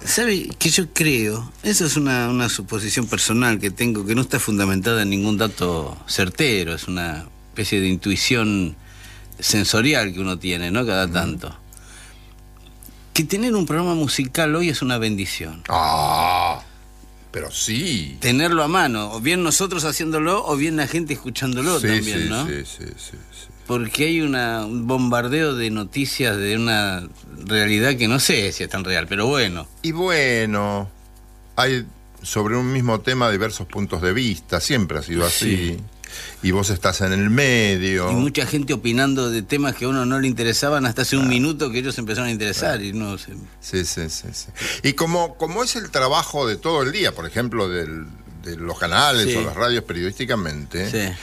¿Sabe que yo creo? Eso es una suposición personal que tengo, que no está fundamentada en ningún dato certero, es una especie de intuición sensorial que uno tiene, ¿no? Cada tanto. Que tener un programa musical hoy es una bendición. Ah, pero sí. Tenerlo a mano, o bien nosotros haciéndolo, o bien la gente escuchándolo también, ¿no? Sí. Porque hay un bombardeo de noticias de una realidad que no sé si es tan real, pero bueno. Y bueno, hay sobre un mismo tema diversos puntos de vista, siempre ha sido así. Y vos estás en el medio. Y mucha gente opinando de temas que a uno no le interesaban hasta hace un minuto que ellos empezaron a interesar. Y no sé. Sí. Y como es el trabajo de todo el día, por ejemplo, de los canales o las radios periodísticamente,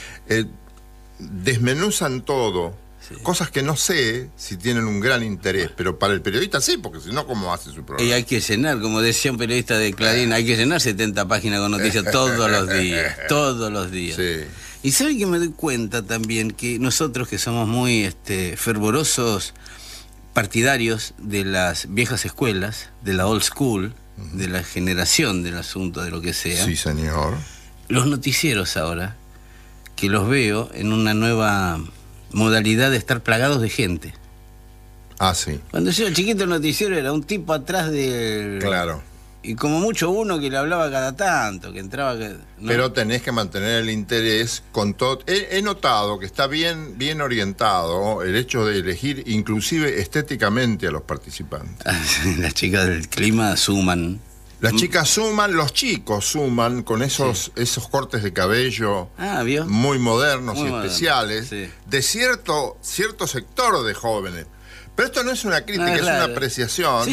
desmenuzan todo, cosas que no sé si tienen un gran interés, pero para el periodista sí, porque si no, ¿cómo hace su programa? Y hay que llenar, como decía un periodista de Clarín, hay que llenar 70 páginas con noticias todos los días. Sí. Y sabe que me doy cuenta también que nosotros que somos muy fervorosos partidarios de las viejas escuelas, de la old school, de la generación del asunto, de lo que sea. Sí, señor. Los noticieros ahora, que los veo en una nueva modalidad de estar plagados de gente. Ah, sí. Cuando yo era chiquito el noticiero era un tipo atrás del... Claro. Y como mucho uno que le hablaba cada tanto, que entraba... ¿no? Pero tenés que mantener el interés con todo. He notado que está bien orientado el hecho de elegir inclusive estéticamente a los participantes. Las chicas del clima suman. Las chicas suman, los chicos suman con esos cortes de cabello muy modernos y especiales de cierto sector de jóvenes. Pero esto no es una crítica, es una apreciación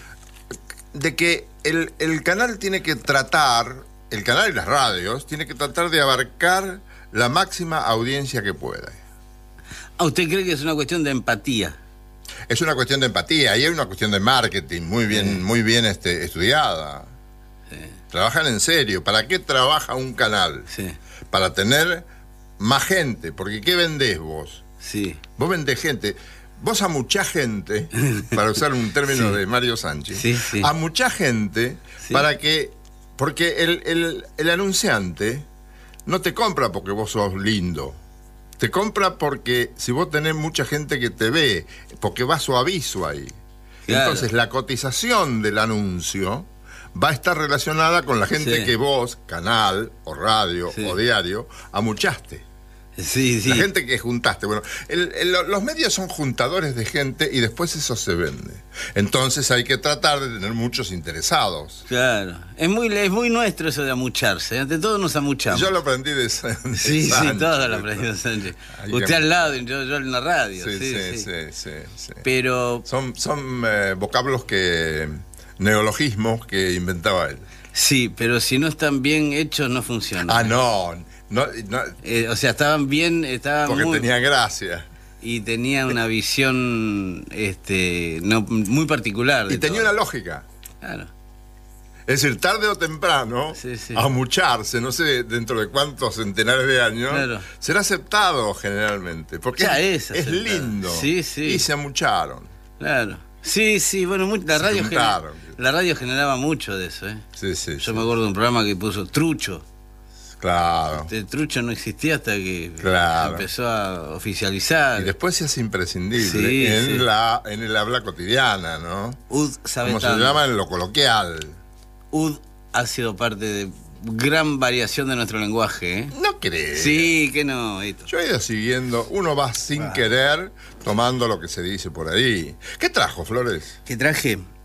de que el canal tiene que tratar, el canal y las radios, tiene que tratar de abarcar la máxima audiencia que pueda. ¿Usted cree que es una cuestión de empatía? Es una cuestión de empatía y hay una cuestión de marketing muy bien estudiada. Trabajan en serio. ¿Para qué trabaja un canal? Para tener más gente. Porque ¿qué vendés vos? Vos vendés gente. Vos a mucha gente, para usar un término de Mario Sánchez, a mucha gente para que... Porque el anunciante no te compra porque vos sos lindo. Te compra porque si vos tenés mucha gente que te ve, porque va su aviso ahí. Claro. Entonces la cotización del anuncio va a estar relacionada con la gente que vos, canal o radio o diario, amuchaste. La gente que juntaste. Bueno, los medios son juntadores de gente y después eso se vende. Entonces hay que tratar de tener muchos interesados. Claro. Es muy nuestro eso de amucharse. Ante todo nos amuchamos. Yo lo aprendí de Sánchez. Sí, todo lo aprendí de Sánchez. Usted al lado y yo en la radio. Sí. Pero... Son vocablos neologismos que inventaba él. Sí, pero si no están bien hechos no funcionan. Ah, no. O sea, estaban porque tenía gracia. Y tenía una visión muy particular. Y tenía una lógica. Claro. Es decir, tarde o temprano, amucharse, no sé dentro de cuántos centenares de años, será aceptado generalmente. Porque es lindo. Y se amucharon. Claro. Sí, bueno, la radio generaba mucho de eso. Yo me acuerdo de un programa que puso Trucho. Claro. El trucho no existía hasta que empezó a oficializar. Y después se hace imprescindible en el habla cotidiana, ¿no? Sabe como se llama en lo coloquial. Ha sido parte de gran variación de nuestro lenguaje, ¿eh? ¿No crees? Sí, que no. Yo he ido siguiendo, uno va sin querer tomando lo que se dice por ahí. ¿Qué trajo, Flores? ¿Qué traje?